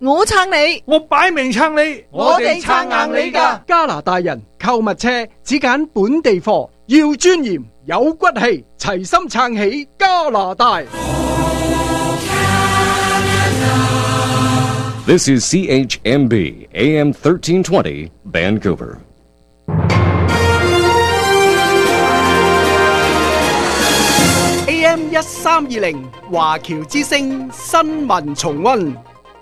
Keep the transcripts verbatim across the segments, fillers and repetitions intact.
我撐你， 我擺明撐你， 我哋撐硬你㗎。 加拿大人購物車只揀本地貨，要尊嚴有骨氣，齊心撐起加拿大。 This is C H M B A M thirteen twenty Vancouver. A M 一三二零華僑之聲新聞重溫。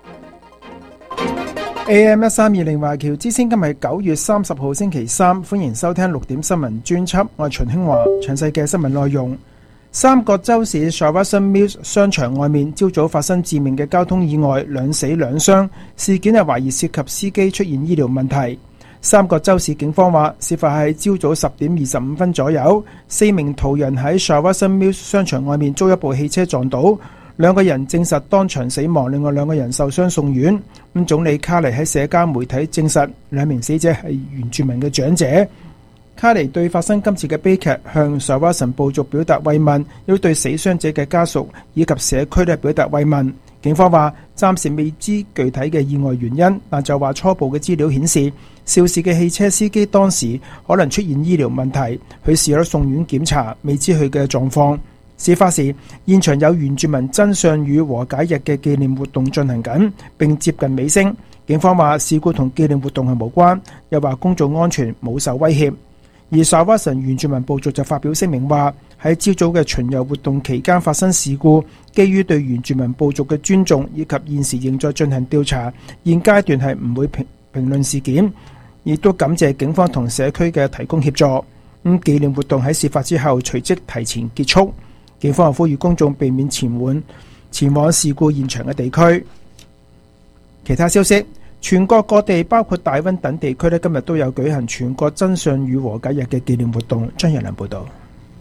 A M 一三二零華僑之聲今日九月三十號星期三，歡迎收聽六點新聞專輯。我係秦興華，詳細嘅新聞內容。三角洲市 Shawson Mills 商場外面朝早發生致命嘅交通意外，兩死兩傷。事件係懷疑涉及司機出現醫療問題。三角洲市警方話，事發喺朝早十點二十五分左右，四名途人喺 Shawson Mills 商場外面遭一部汽車撞倒，兩個人證實當場死亡，另外兩個人受傷送院。咁總理卡尼喺社交媒體證實，兩名死者係原住民嘅長者。卡尼對發生今次嘅悲劇向沙瓦神部族表達慰問，亦都對死傷者嘅家屬以及社區咧表達慰問。警方話暫時未知具體嘅意外原因，但就話初步嘅資料顯示，肇事嘅汽車司機當時可能出現醫療問題，佢事後送院檢查，未知佢嘅狀況。事發時現場有原住民真相與和解日嘅紀念活動進行緊，並接近尾聲。警方話事故同紀念活動係無關，又話公眾安全冇受威脅。而沙瓦神原住民部族就發表聲明話，喺朝早嘅巡遊活動期間發生事故，基於對原住民部族嘅尊重以及現時仍在進行調查，現階段係唔會評評論事件，亦都感謝警方同社區嘅提供協助。咁紀念活動喺事發之後隨即提前結束。警方又呼籲公眾避免前往前往事故現場嘅地區。其他消息。全國各地包括大溫等地區咧，今日都有舉行全國真相與和解日嘅紀念活動。張日良報道。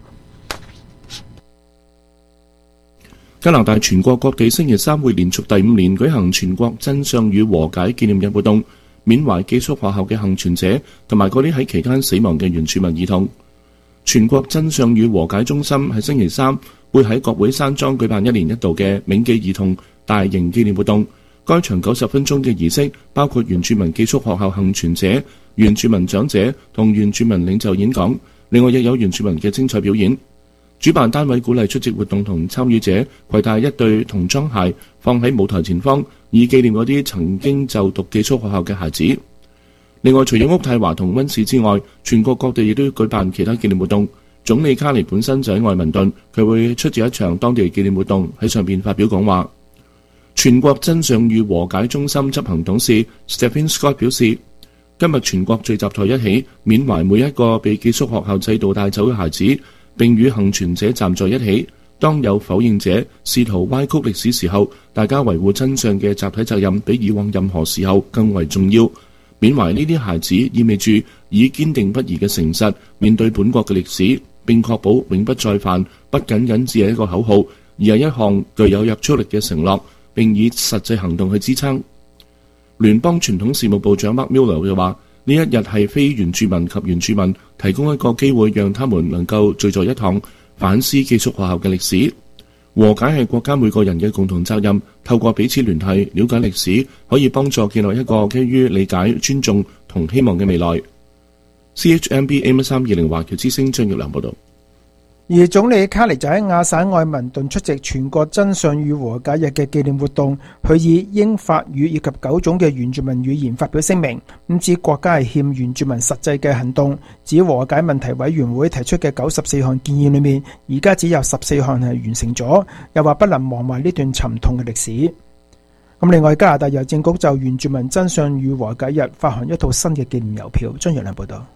加拿大全國各地星期三會連續第五年舉行全國真相與和解紀念日活動，緬懷寄宿學校嘅幸存者同埋嗰啲喺期間死亡嘅原住民兒童。全國真相與和解中心喺星期三會喺國會山莊舉辦一年一度嘅銘記兒童大型紀念活動。該場九十分鐘嘅儀式包括原住民寄宿學校幸存者、原住民長者同原住民領袖演講，另外亦有原住民嘅精彩表演。主辦單位鼓勵出席活動同參與者攜帶一對童裝鞋放喺舞台前方，以紀念嗰啲曾經就讀寄宿學校嘅孩子。另外，除咗渥太華同溫市之外，全國各地亦都舉辦其他紀念活動。總理卡尼本身就喺愛民頓，佢會出席一場當地紀念活動，喺上邊發表講話。全國真相與和解中心執行董事 Stephen Scott 表示，今日全國聚集在一起，緬懷每一個被寄宿學校制度帶走嘅孩子，並與幸存者站在一起。當有否認者試圖歪曲歷史時候，大家維護真相嘅集體責任比以往任何時候更為重要。緬懷呢啲孩子意味住以堅定不移嘅誠實面對本國嘅歷史，並確保永不再犯，不僅僅只係一個口號，而係一項具有約束力嘅承諾，並以實際行動去支撐。聯邦傳統事務部長 Mark Miller 就話：呢一日係非原住民及原住民提供一個機會，讓他們能夠聚在一堂，反思寄宿學校嘅歷史。和解係國家每個人嘅共同責任，透過彼此聯繫、了解歷史，可以幫助建立一個基於理解、尊重同希望嘅未來。C H M B A M 三二零華僑之聲張玉良報道。 而總理卡尼就喺亞省愛民頓出席全國真相與和解日嘅紀念活動，佢以英法語以及九種嘅原住民語言發表聲明，咁指國家係欠原住民實際嘅行動，指和解問題委員會提出嘅九十四項建議裏面，而家只有十四項係完成咗，又話不能忘懷呢段沉痛嘅歷史。咁另外，加拿大郵政局就原住民真相與和解日發行一套新嘅紀念郵票。張若良報道。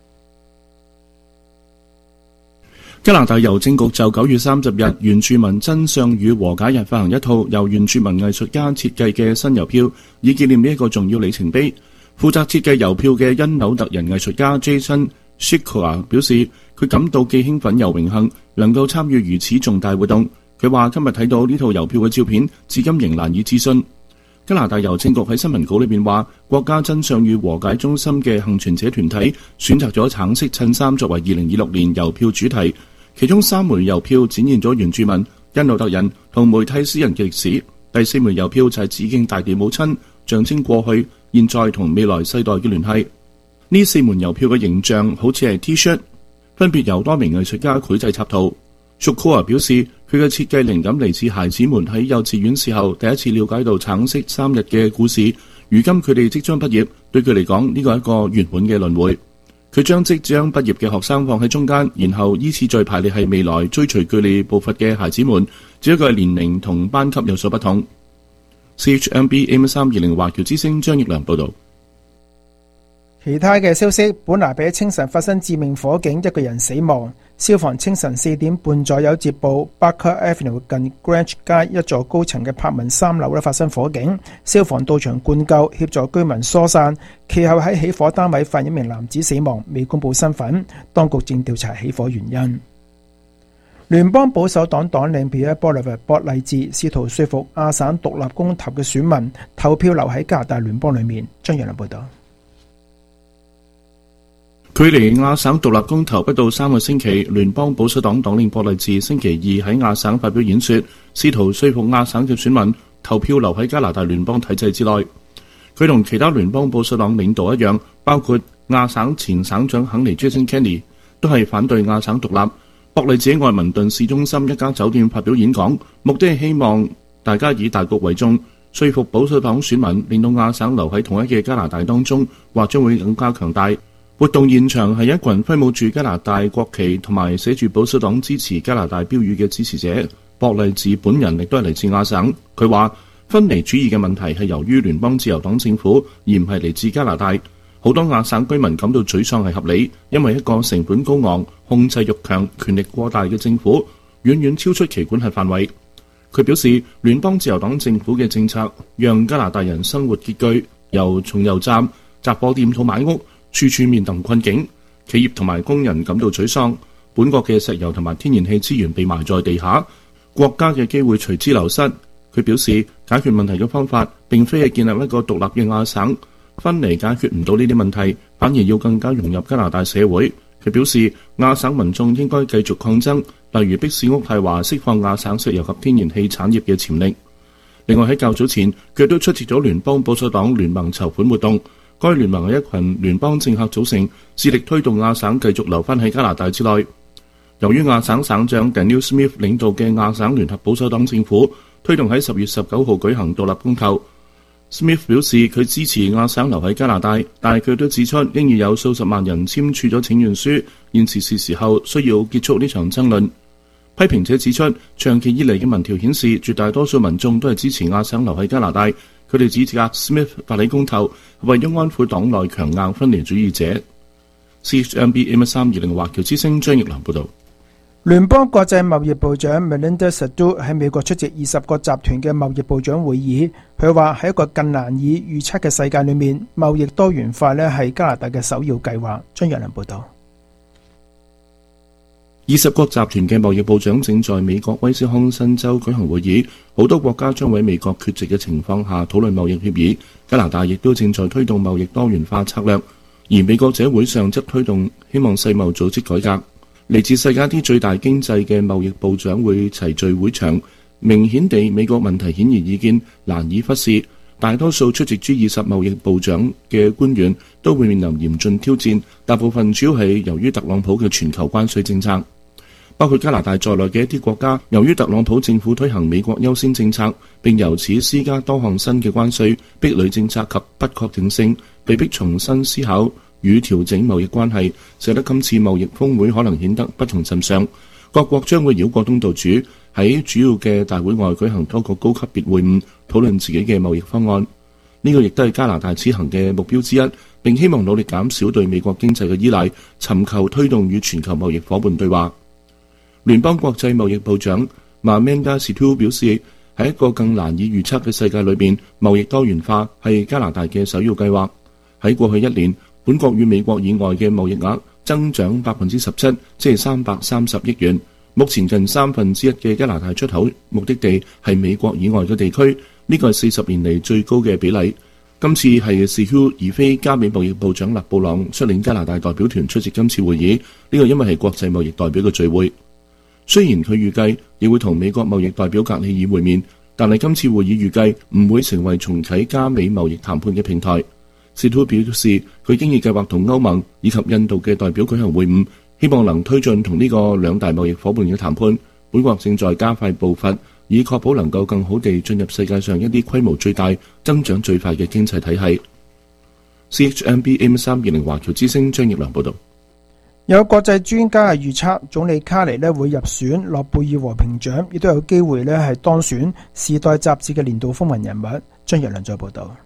加拿大郵政局就九月三十日原住民真相與和解日發行一套由原住民藝術家設計嘅新郵票，以紀念呢一個重要里程碑。負責設計郵票嘅因紐特人藝術家 Jason Shikora 表示，佢感到既興奮又榮幸能夠參與如此重大活動。佢話今日睇到呢套郵票嘅照片，至今仍難以置信。加拿大郵政局喺新聞稿裏面話，國家真相與和解中心嘅幸存者團體選擇咗橙色襯衫作為二零二六年郵票主題。其中三枚郵票展現咗原住民、因紐特人同梅蒂斯人嘅歷史。 第四枚郵票就係致敬大地母親，象徵過去、現在同未來世代嘅聯繫。呢四枚郵票嘅形象好似係 T-shirt， 分別由多名藝術家繪製插圖。Shukura 表示，佢嘅設計靈感嚟自孩子們喺幼稚園時候第一次了解到橙色三日嘅故事。如今佢哋即將畢業，對佢嚟講呢個係一個圓滿嘅輪迴。佢將即將畢業嘅學生放喺中間，然後依次序排列係未來追隨佢哋步伐嘅孩子們，只不過係年齡同班級有所不同。C H M B A M 三二零華僑之聲張益良報導。 其他嘅消息，本拿比清晨發生致命火警，一個人死亡。消防清晨四點半左右接報 Barker Avenue 近 Grange 街一座高層嘅柏文三樓咧發生火警，消防到場灌救，協助居民疏散。其後喺起火單位發現一名男子死亡，未公布身份，當局正調查起火原因。聯邦保守黨黨領 Pierre Poilievre 博勵治試圖說服亞省獨立公投嘅選民投票留喺加拿大聯邦裏面。張陽良報道。 距離亞省獨立公投不到三個星期，聯邦保守黨黨領博勵治星期二喺亞省發表演說，試圖說服亞省嘅選民投票留喺加拿大聯邦體制之內。佢同其他聯邦保守黨領導一樣，包括亞省前省長肯尼 Jason Kenney 都係反對亞省獨立。博勵治喺愛民頓市中心一家酒店發表演講，目的係希望大家以大局為重，說服保守黨選民令到亞省留喺同一嘅加拿大當中，或將會更加強大。活動現場係一群揮舞住加拿大國旗同埋寫住保守黨支持加拿大標語嘅支持者。博勵治本人亦都係嚟自亞省。佢話分離主義嘅問題係由於聯邦自由黨政府，而唔係嚟自加拿大。好多亞省居民感到沮喪係合理，因為一個成本高昂、控制欲強、權力過大嘅政府遠遠超出其管轄範圍。佢表示，聯邦自由黨政府嘅政策讓加拿大人生活拮據，由重油站、雜貨店到買屋，處處面臨困境，企業同埋工人感到沮喪。本國嘅石油同埋天然氣資源被埋在地下，國家嘅機會隨之流失。佢表示，解決問題嘅方法並非係建立一個獨立嘅亞省，分離解決唔到呢啲問題，反而要更加融入加拿大社會。佢表示，亞省民眾應該繼續抗爭，例如迫使渥太華釋放亞省石油及天然氣產業嘅潛力。另外喺較早前，佢都出席咗聯邦保守黨聯盟籌款活動。該聯盟係一群聯邦政客組成，致力推動亞省繼續留返喺加拿大之內。由於亞省省長 Danielle Smith 領導嘅亞省聯合保守黨政府推動喺十月十九號舉行獨立公投。Smith 表示佢支持亞省留喺加拿大，但係佢都指出應已有數十萬人簽署咗請願書，現時是時候需要結束呢場爭論。批評者指出，長期以嚟嘅民調顯示絕大多數民眾都係支持亞省留喺加拿大。佢哋指責 Smith 發起公投為咗安撫黨內強硬分離主義者。C H M B A M 三二零華僑之聲張益良報導。 聯邦國際貿易部長 Melinda Sadu 喺美國出席二十個集團嘅貿易部長會議，佢話喺一個更難以預測嘅世界裏面，貿易多元化呢係加拿大嘅首要計劃。張益良報導。 二十國集團嘅貿易部長正在美國威斯康辛州舉行會議，好多國家將喺美國缺席嘅情況下討論貿易協議。加拿大亦都正在推動貿易多元化策略，而美國這會上則推動希望世貿組織改革。嚟自世界啲最大經濟嘅貿易部長會齊聚會場，明顯地美國問題顯而易見，難以忽視。大多數出席 G 二十貿易部長嘅官員都會面臨嚴峻挑戰，大部分主要係由於特朗普嘅全球關稅政策。包括加拿大在內嘅一啲國家，由於特朗普政府推行美國優先政策，並由此施加多項新嘅關稅、壁壘政策及不確定性，被迫重新思考與調整貿易關係，使得今次貿易峰會可能顯得不同尋常。各國將會繞過東道主，喺主要嘅大會外舉行多個高級別會晤，討論自己嘅貿易方案。呢、這個亦都係加拿大此行嘅目標之一，並希望努力減少對美國經濟嘅依賴，尋求推動與全球貿易夥伴對話。聯邦國際貿易部長 Amanda Sito 表示，喺一個更難以預測嘅世界裏邊，貿易多元化係加拿大嘅首要計劃。喺過去一年，本國與美國以外嘅貿易額增長百分之十七，即係三百三十億元。目前近三分之一嘅加拿大出口目的地係美國以外嘅地區，呢個係四十年嚟最高嘅比例。今次係 Sito 而非加美貿易部長勒布朗率領加拿大代表團出席今次會議，呢個因為係國際貿易代表嘅聚會。雖然佢預計亦會同美國貿易代表格里爾會面， 但係今次會議預計唔會成為重啟加美貿易談判嘅平台。司徒表示，佢經已計劃同歐盟以及印度嘅代表舉行會晤，希望能推進同呢個兩大貿易夥伴嘅談判。本國正在加快步伐，以確保能夠更好地進入世界上一啲規模最大、增長最快嘅經濟體系。C H M B A M 三二零華僑之聲張業良報導。 有國際專家係預測，總理卡尼咧會入選諾貝爾和平獎，亦都有機會咧係當選《時代》雜誌嘅年度風雲人物。張業良再報導。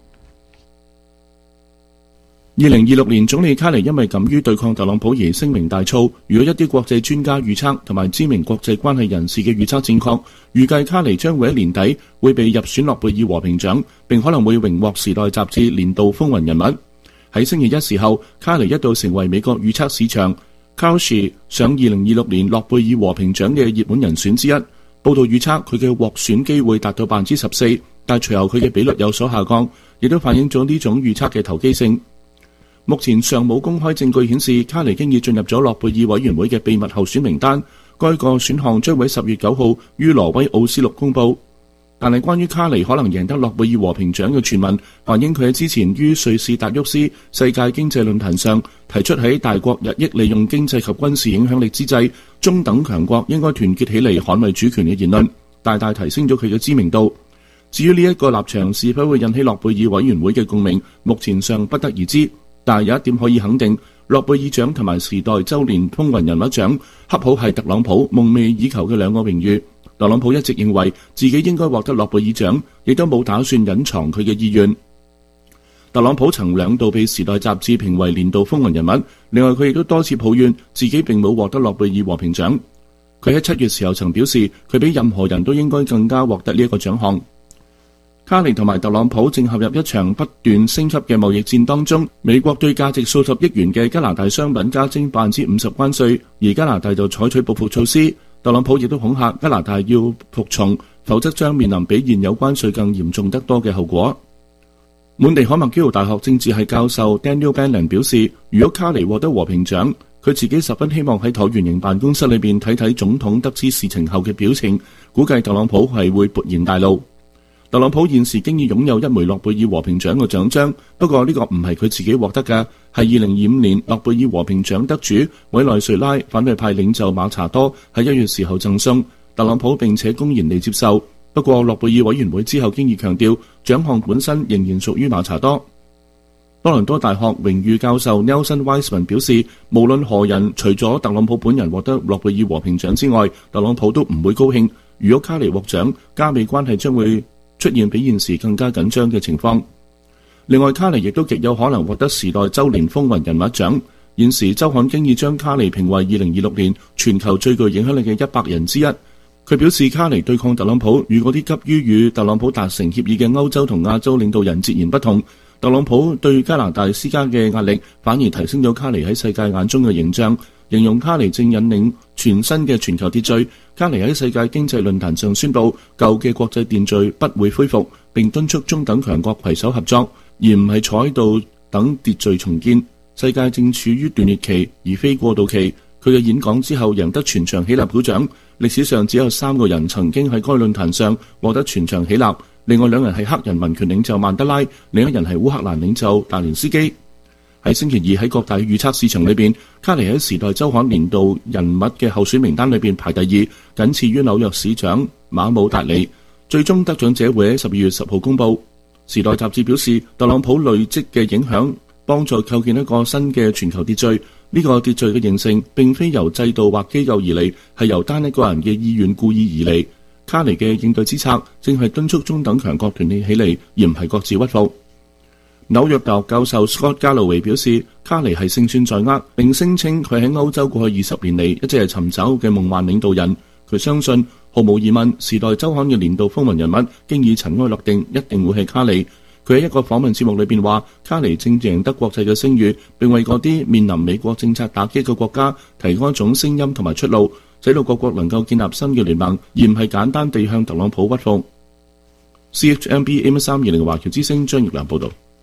二零二六年總理卡尼因為敢於對抗特朗普而聲名大噪。如果一啲國際專家預測同埋知名國際關係人士嘅預測正確，預計卡尼將會喺年底會被入選諾貝爾和平獎，並可能會榮獲《時代》雜誌年度風雲人物。喺星期一時候，卡尼一度成為美國預測市場Kalshi 上二零二六年諾貝爾和平獎嘅熱門人選之一。報道預測佢嘅獲選機會達到百分之十四，但隨後佢嘅比率有所下降，亦都反映咗呢種預測嘅投機性。目前尚冇公開證據顯示卡尼經已進入咗諾貝爾委員會嘅秘密候選名單，該個選項將會十月九號於挪威奧斯陸公佈。但係關於卡尼可能贏得諾貝爾和平獎嘅傳聞，反映佢喺之前於瑞士達沃斯世界經濟論壇上提出喺大國日益利用經濟及軍事影響力之際，中等強國應該團結起嚟捍衛主權嘅言論，大大提升咗佢嘅知名度。至於呢一個立場是否會引起諾貝爾委員會嘅共鳴，目前尚不得而知。但係有一點可以肯定，諾貝爾獎同埋時代週年風雲人物獎恰好係特朗普夢寐以求嘅兩個榮譽。特朗普一直認為自己應該獲得諾貝爾獎，亦都冇打算隱藏佢嘅意願。特朗普曾兩度被時代雜誌評為年度風雲人物，另外佢亦都多次抱怨自己並冇獲得諾貝爾和平獎。佢喺七月時候曾表示，佢比任何人都應該更加獲得呢一個獎項。卡尼同埋特朗普正陷入一場不斷升級嘅貿易戰當中。美國對價值數十億元嘅加拿大商品加徵百分之五十關稅，而加拿大就採取報復措施。特朗普亦都恐嚇加拿大要服從，否則將面臨比現有關稅更嚴重得多嘅後果。滿地可麥基勞大學政治系教授 Daniel Bannon 表示，如果卡尼獲得和平獎，佢自己十分希望喺橢圓形辦公室裏邊睇睇總統得知事情後嘅表情，估計特朗普係會勃然大怒。特朗普現時經已擁有一枚諾貝爾和平獎嘅獎章，不過呢個唔係佢自己獲得嘅，係二零二五年諾貝爾和平獎得主委內瑞拉反對派領袖馬查多喺一月時候贈送特朗普，並且公然地接受。不過諾貝爾委員會之後經已強調，獎項本身仍然屬於馬查多。多倫多大學榮譽教授 Nelson Weisman 表示，無論何人，除咗特朗普本人獲得諾貝爾和平獎之外，特朗普都唔會高興。如果卡尼獲獎，加美關係將會出現比現時更加緊張嘅情況。另外，卡尼亦都極有可能獲得時代週年風雲人物獎。現時週刊經已將卡尼評為二零二六年全球最具影響力嘅一百人之一。佢表示，卡尼對抗特朗普與嗰啲急於與特朗普達成協議嘅歐洲同亞洲領導人截然不同。特朗普對加拿大施加嘅壓力反而提升咗卡尼喺世界眼中嘅形象，形容卡尼正引領全新嘅全球秩序。卡尼喺世界經濟論壇上宣布，舊嘅國際秩序不會恢復，並敦促中等強國攜手合作，而唔係坐喺度等秩序重建。世界正處於斷裂期，而非過渡期。佢嘅演講之後贏得全場起立鼓掌。歷史上只有三個人曾經喺該論壇上獲得全場起立，另外兩人係黑人民權領袖曼德拉，另一人係烏克蘭領袖達連斯基。喺星期二喺各大預測市場裏邊，卡尼喺《時代週刊》年度人物嘅候選名單裏邊排第二，僅次於紐約市長馬姆達里。最終得獎者會喺十二月十號公佈。《時代》雜誌表示，特朗普累積嘅影響幫助構建一個新嘅全球秩序。呢、這個秩序嘅形成並非由制度或機構而嚟，係由單一個人嘅意願故意而嚟。卡尼嘅應對之策正係敦促中等強國團結起嚟，而唔係各自屈服。紐約大學教授 Scott Galloway 表示，卡尼係勝算在握，並聲稱佢喺歐洲過去二十年嚟一直係尋找嘅夢幻領導人。佢相信毫無疑問，時代週刊嘅年度風雲人物經已塵埃落定，一定會係卡尼。佢喺一個訪問節目裏邊話，卡尼正贏得國際嘅聲譽，並為嗰啲面臨美國政策打擊嘅國家提供一種聲音同埋出路，使到各國能夠建立新嘅聯盟，而唔係簡單地向特朗普屈服。C H M B A M 三二零華僑之聲張業良報道。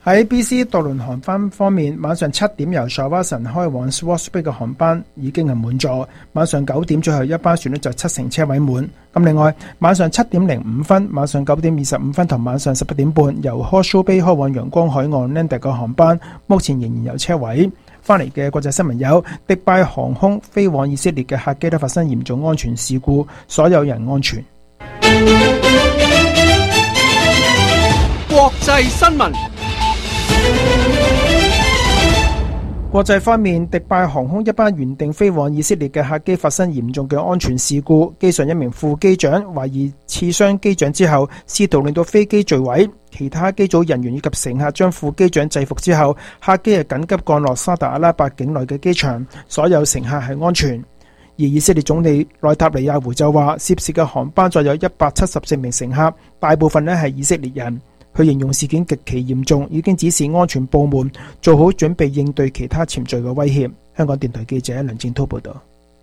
喺 B C 渡輪航班方面，晚上七點由沙巴神開往 Swartz Bay 嘅航班已經係滿座，晚上九點最後一班船呢就七成車位滿。咁另外晚上七點零五分、晚上九點二十五分同晚上十一點半由 Horseshoe Bay 開往陽光海岸 Landak 嘅航班，目前仍然有車位。翻嚟嘅國際新聞有迪拜航空飛往以色列嘅客機都發生嚴重安全事故，所有人安全。 國際新聞。 國際方面，迪拜航空一班原定飛往以色列嘅客機發生嚴重嘅安全事故，機上一名副機長懷疑刺傷機長之後，試圖令到飛機墜毀。其他機組人員以及乘客將副機長制服之後，客機係緊急降落沙特阿拉伯境內嘅機場，所有乘客係安全。而以色列總理內塔尼亞胡就話，涉事嘅航班載有一百七十四名乘客，大部分呢係以色列人。佢形容事件極其嚴重，已經指示安全部門做好準備應對其他潛在嘅威脅。香港電台記者梁正滔報導。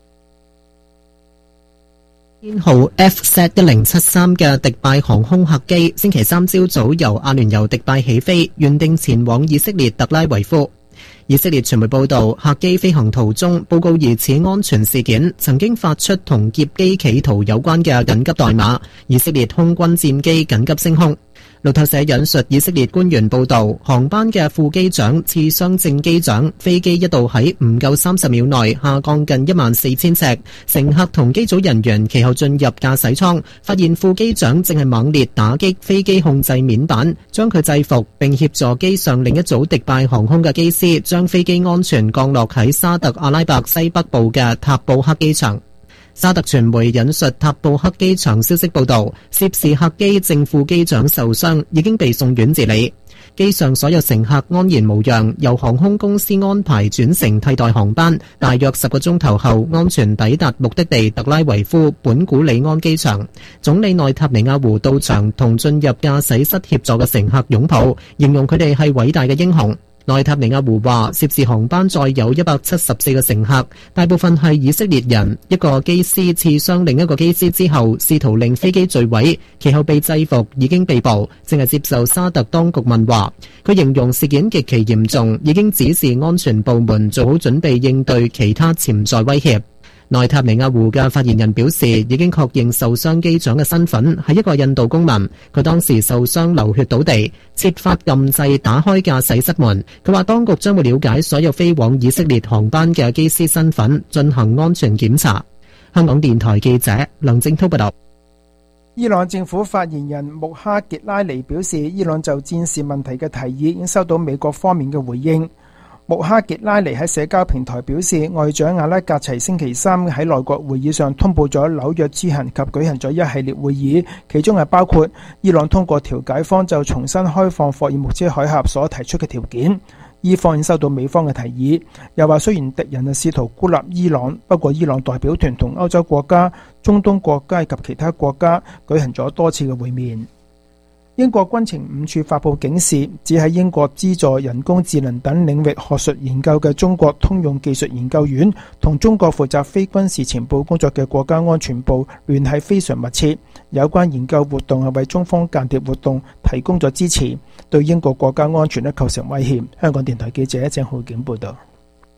編號 F Z 一零七三嘅迪拜航空客機星期三朝早由阿聯酋迪拜起飛，原定前往以色列特拉維夫。以色列傳媒報道，客機飛行途中報告疑似安全事件，曾經發出同劫機企圖有關嘅緊急代碼，以色列空軍戰機緊急升空。路透社引述以色列官員報道，航班嘅副機長刺傷正機長，飛機一度喺唔夠三十秒內下降近一萬四千尺，乘客同機組人員其後進入駕駛艙，發現副機長正係猛烈打擊飛機控制面板，將佢制服，並協助機上另一組迪拜航空嘅機師將飛機安全降落喺沙特阿拉伯西北部嘅塔布克機場。沙特傳媒引述塔布克機場消息報道，涉事客機正副機長受傷，已經被送院治理。機上所有乘客安然無恙，由航空公司安排轉乘替代航班，大約十個鐘頭後安全抵達目的地特拉維夫本古里安機場。總理內塔尼亞胡到場同進入駕駛室協助嘅乘客擁抱，形容佢哋係偉大嘅英雄。內塔尼亞胡話，涉事航班載有一百七十四個乘客，大部分係以色列人。一個機師刺傷另一個機師之後，試圖令飛機墜毀，其後被制服，已經被捕，正係接受沙特當局問話。佢形容事件極其嚴重，已經指示安全部門做好準備應對其他潛在威脅。內塔尼亞胡嘅發言人表示，已經確認受傷機長嘅身份係一個印度公民，佢當時受傷流血倒地，設法撳掣打開駕駛室門。佢話當局將會了解所有飛往以色列航班嘅機師身份，進行安全檢查。香港電台記者梁正滔報道。 伊朗政府發言人穆哈傑拉尼表示，伊朗就戰事問題嘅提議已經收到美國方面嘅回應。穆哈傑拉尼喺社交平台表示，外長阿拉格齊星期三喺內閣會議上通報咗紐約之行及舉行咗一系列會議，其中係包括伊朗通過調解方就重新開放霍爾木茲海峽所提出嘅條件。伊方已收到美方嘅提議，又話雖然敵人係試圖孤立伊朗，不過伊朗代表團同歐洲國家、中東國家及其他國家舉行咗多次嘅會面。英國軍情五處發佈警示，指喺英國資助人工智能等領域學術研究嘅中國通用技術研究院同中國負責非軍事情報工作嘅國家安全部聯繫非常密切，有關研究活動係為中方間諜活動提供咗支持，對英國國家安全咧構成威脅。香港電台記者鄭浩景報道。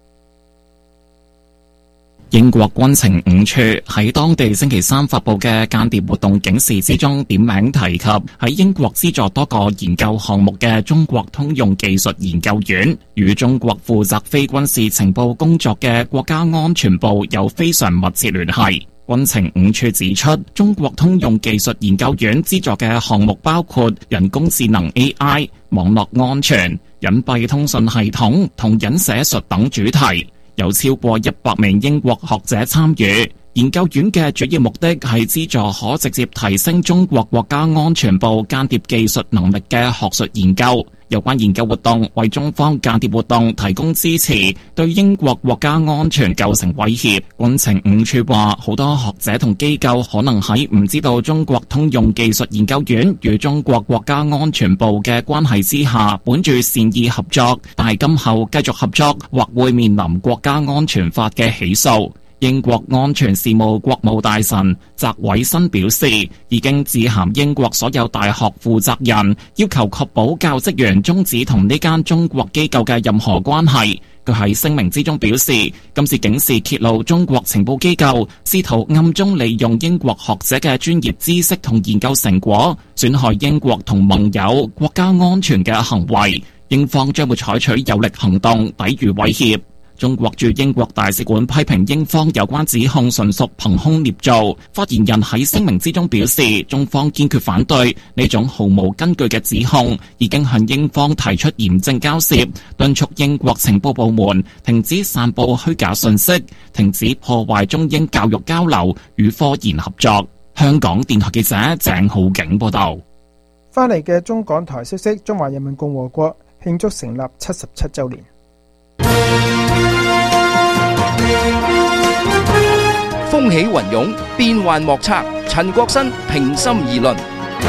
英國軍情五處喺當地星期三發佈嘅間諜活動警示之中，點名提及喺英國資助多個研究項目嘅中國通用技術研究院，與中國負責非軍事情報工作嘅國家安全部有非常密切聯繫。軍情五處指出，中國通用技術研究院資助嘅項目包括人工智能 A I、網絡安全、隱蔽通訊系統同隱寫術等主題。有超過一百名英國學者參與。研究院嘅主要目的係資助可直接提升中國國家安全部間諜技術能力嘅學術研究。有關研究活動為中方間諜活動提供支持，對英國國家安全構成威脅。軍情五處話，好多學者同機構可能喺唔知道中國通用技術研究院與中國國家安全部嘅關係之下，本住善意合作，但係今後繼續合作或會面臨國家安全法嘅起訴。 英國安全事務國務大臣澤偉新表示，已經致函英國所有大學負責人，要求確保教職員終止同呢間中國機構嘅任何關係。佢喺聲明之中表示，今次警示揭露中國情報機構試圖暗中利用英國學者嘅專業知識同研究成果，損害英國同盟友國家安全嘅行為，英方將會採取有力行動抵禦威脅。中國駐英國大使館批評英方有關指控純屬憑空捏造。發言人喺聲明之中表示，中方堅決反對呢種毫無根據嘅指控，已經向英方提出嚴正交涉，敦促英國情報部門停止散布虛假信息，停止破壞中英教育交流與科研合作。香港電台記者鄭浩景報道。 翻嚟嘅中港台消息，中華人民共和國慶祝成立七十七週年。 風起雲湧，變幻莫測。陳國新平心而論。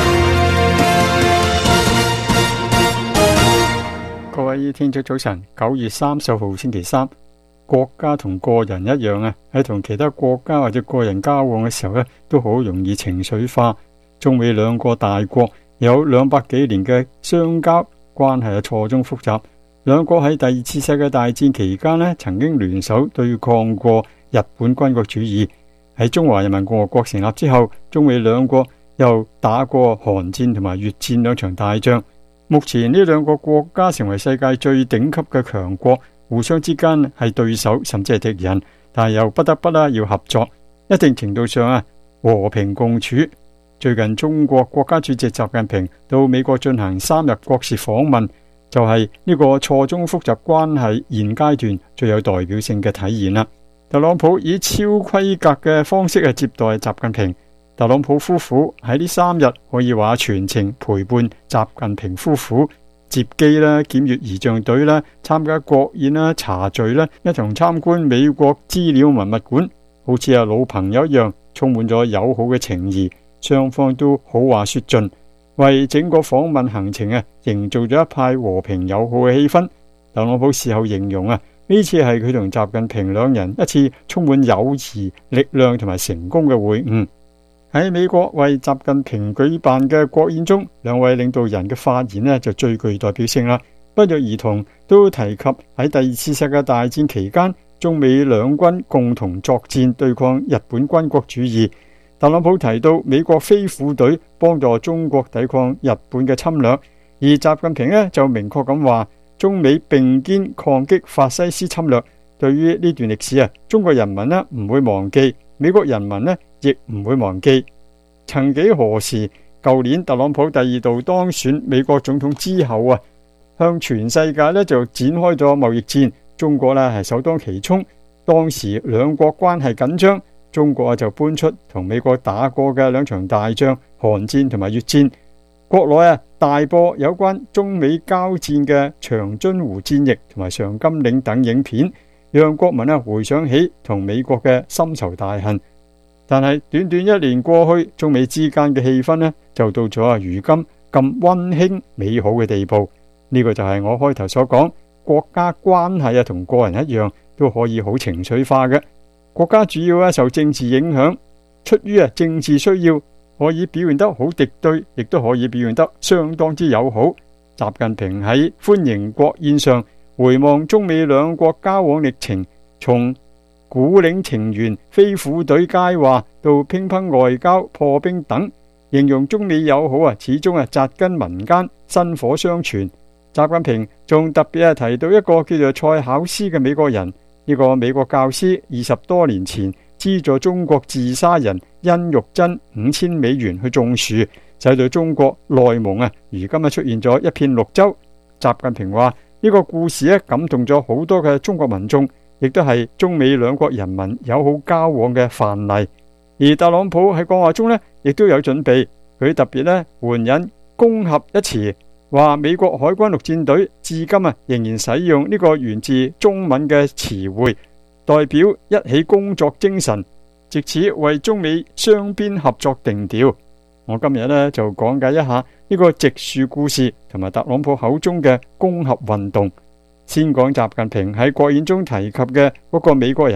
各位聽眾早晨，九月三十號星期三，國家同個人一樣啊，喺同其他國家或者個人交往嘅時候呢，都好容易情緒化。中美兩個大國有兩百幾年嘅相交關係，係錯綜複雜。兩國喺第二次世界大戰期間呢，曾經聯手對抗過日本軍國主義。喺中華人民共和國成立之後，中美兩國又打過韓戰同埋越戰兩場大仗。目前呢兩個國家成為世界最頂級嘅強國，互相之間係對手甚至係敵人，但係又不得不啦要合作，一定程度上啊和平共處。最近中國國家主席習近平到美國進行三日國事訪問，就係呢個錯綜複雜關係現階段最有代表性嘅體現啦。特朗普以超規格嘅方式去接待習近平，特朗普夫婦喺呢三日可以話全程陪伴習近平夫婦接機啦、檢閱儀仗隊啦、參加國宴啦、茶敘啦，一同參觀美國資料文物館，好似係老朋友一樣，充滿咗友好嘅情誼，雙方都好話說盡，為整個訪問行程啊營造咗一派和平友好嘅氣氛。特朗普事後形容啊，呢次係佢同習近平兩人一次充滿友誼、力量同埋成功嘅會晤。喺美國為習近平舉辦嘅國宴中，兩位領導人嘅發言呢就最具代表性啦。不約而同都提及喺第二次世界大戰期間，中美兩軍共同作戰對抗日本軍國主義。特朗普提到美國飛虎隊幫助中國抵抗日本嘅侵略，而習近平呢就明確咁話，中美並肩抗擊法西斯侵略。對於呢段歷史啊，中國人民呢唔會忘記，美國人民呢亦唔會忘記。曾幾何時，舊年特朗普第二度當選美國總統之後啊，向全世界呢就展開咗貿易戰，中國呢係首當其衝。當時兩國關係緊張，中國就搬出同美國打過嘅兩場大仗，韓戰同埋越戰。國內啊大播有關中美交戰嘅長津湖戰役同埋上甘嶺等影片，讓國民啊回想起同美國嘅深仇大恨。但係短短一年過去，中美之間嘅氣氛呢就到咗啊如今咁溫馨美好嘅地步。呢個就係我開頭所講，國家關係啊同個人一樣都可以好情緒化嘅。國家主要啊受政治影響，出於啊政治需要，可以表現得好敵對，亦都可以表現得相當之友好。習近平喺歡迎國宴上回望中美兩國交往歷程，從古嶺情緣、飛虎隊佳話到乒乓外交、破冰等，形容中美友好啊始終啊紮根民間，薪火相傳。習近平仲特別係提到一個叫做蔡巧思嘅美國人，呢個美國教師二十多年前資助中國自殺人殷玉珍五千美元去種樹，使到中國內蒙啊，如今啊出現咗一片綠洲。習近平話呢個故事咧感動咗好多嘅中國民眾，亦都係中美兩國人民友好交往嘅範例。而特朗普喺講話中呢，亦都有準備，佢特別咧援引攻合一詞，話美國海軍陸戰隊至今啊仍然使用呢個源自中文嘅詞彙，代表一起工作精神，藉此為中美雙邊合作定調。我今日呢，就講解一下呢個植樹故事同埋特朗普口中嘅攻合運動。先講習近平喺國宴中提及嘅嗰個美國人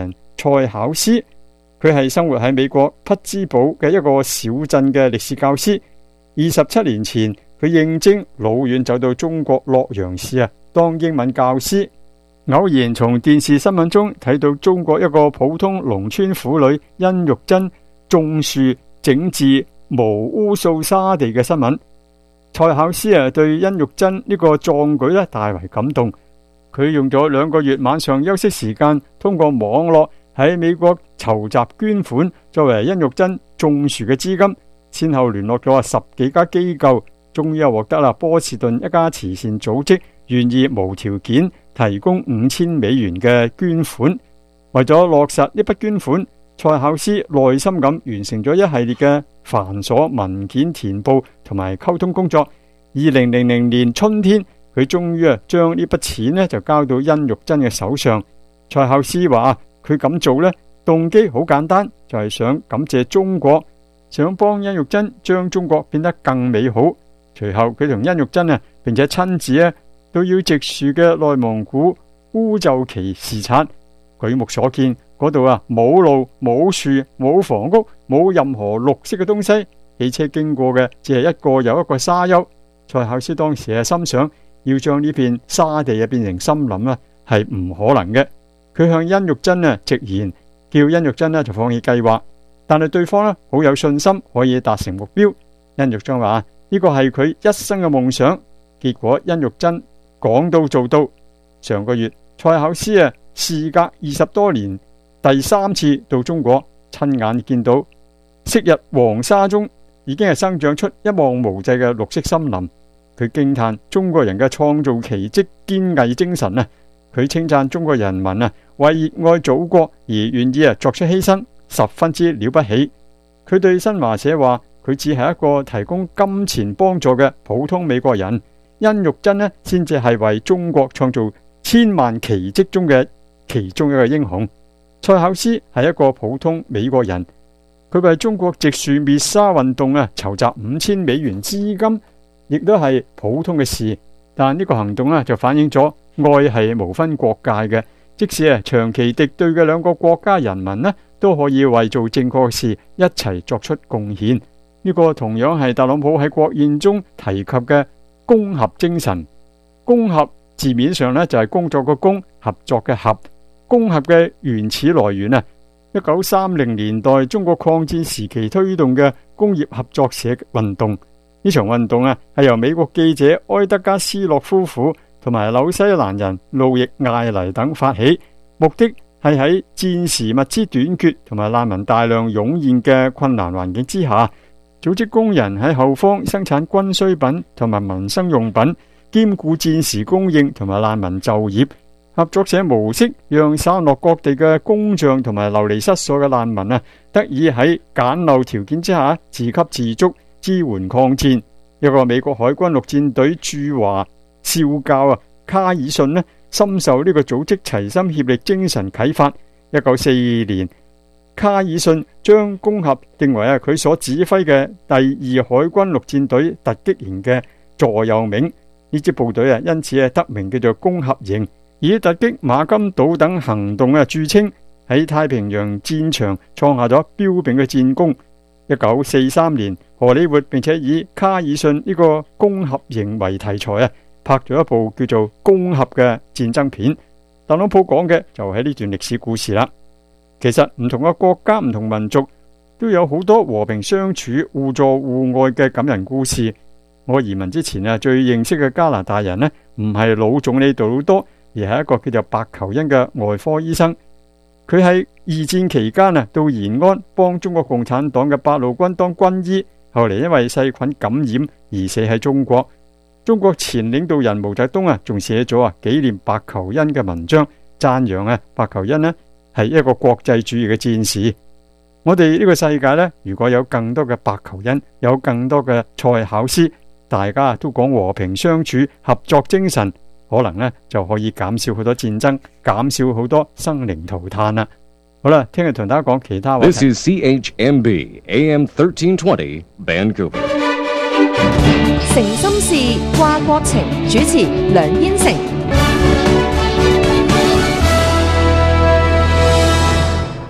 蔡考斯，佢係生活喺美國匹茲堡嘅一個小鎮嘅歷史教師。二十七年前，佢應徵老遠走到中國洛陽市啊，當英文教師。偶然從電視新聞中睇到中國一個普通農村婦女殷玉珍種樹整治無污掃沙地嘅新聞。蔡考斯啊，對殷玉珍呢個壯舉咧大為感動。佢用咗兩個月晚上休息時間，通過網絡喺美國籌集捐款，作為殷玉珍種樹嘅資金。先後聯絡咗十幾家機構，終於又獲得啦波士頓一家慈善組織願意無條件提供五千美元嘅捐款。為咗落實呢筆捐款，蔡考斯耐心咁完成咗一系列嘅繁瑣文件填報同埋溝通工作。二零零零年春天，佢終於啊將呢筆錢呢就交到殷玉珍嘅手上。蔡考斯話佢咁做呢動機好簡單，就係想感謝中國，想幫殷玉珍將中國變得更美好。隨後佢同殷玉珍啊，並且親自啊到要植樹嘅內蒙古烏就旗視察。舉目所見，嗰度啊冇路冇樹冇房屋冇任何綠色嘅東西，汽車經過嘅只係一個又一個沙丘。蔡考斯當時係心想，要將呢片沙地啊變成森林啊係唔可能嘅。佢向殷玉珍啊直言，叫殷玉珍呢就放棄計劃。但係對方呢好有信心可以達成目標。殷玉珍話呢個係佢一生嘅夢想。結果殷玉珍講到做到。上個月蔡考斯啊事隔二十多年第三次到中國，親眼見到昔日黃沙中已經係生長出一望無際嘅綠色森林。佢驚嘆中國人嘅創造奇蹟堅毅精神啊！佢稱讚中國人民啊為熱愛祖國而願意啊作出犧牲，十分之了不起。佢對新華社話，佢只係一個提供金錢幫助嘅普通美國人，殷玉珍呢先至係為中國創造千萬奇蹟中嘅其中一個英雄。蔡考斯係一個普通美國人，佢為中國植樹滅沙運動啊籌集五千美元資金，亦都係普通嘅事。但呢個行動呢就反映咗愛係無分國界嘅，即使係長期敵對嘅兩個國家人民呢都可以為做正確嘅事一齊作出貢獻。呢個同樣係特朗普喺國宴中提及嘅工合精神。工合字面上呢就係工作嘅工，合作嘅合。工合嘅原始來源啊，一九三零年代中國抗戰時期推動嘅工業合作社運動。呢場運動啊係由美國記者埃德加斯洛夫婦同埋紐西蘭人路易艾黎等發起，目的係喺戰時物資短缺同埋難民大量湧現嘅困難環境之下，組織工人喺後方生產軍需品同埋民生用品，兼顧戰時供應同埋難民就業。合作社模式讓散落各地嘅工匠同埋流離失所嘅難民啊，得以喺簡陋條件之下自給自足，支援抗戰。一個美國海軍陸戰隊駐華少校啊卡爾遜呢，深受呢個組織齊心協力精神啟發。一九四二年，卡爾遜將工合定為啊佢所指揮嘅第二海軍陸戰隊突擊營嘅座右銘。呢支部隊啊，因此係得名叫做工合營，以突擊馬金島等行動啊著稱，喺太平洋戰場創下咗彪炳嘅戰功。一九四三年，荷里活並且以卡爾遜呢個工合營為題材啊，拍咗一部叫做《工合》嘅戰爭片。特朗普講嘅就係呢段歷史故事啦。其實唔同嘅國家、唔同民族都有好多和平相處、互助互愛嘅感人故事。我移民之前啊，最認識嘅加拿大人呢，唔係老總理杜魯多，而係一個叫做白求恩嘅外科醫生。佢喺二戰期間啊，到延安幫中國共產黨嘅八路軍當軍醫，後嚟因為細菌感染而死喺中國。中國前領導人毛澤東啊，仲寫咗啊紀念白求恩嘅文章，讚揚啊白求恩呢係一個國際主義嘅戰士。我哋呢個世界呢，如果有更多嘅白求恩，有更多嘅蔡考斯，大家都講和平相處、合作精神，可能呢就可以減少好多戰爭，減少好多生靈塗炭啦。好啦，聽日同大家講其他話題。 This is C H M B A M thirteen twenty Vancouver。 誠心事，話國情，主持梁燕成。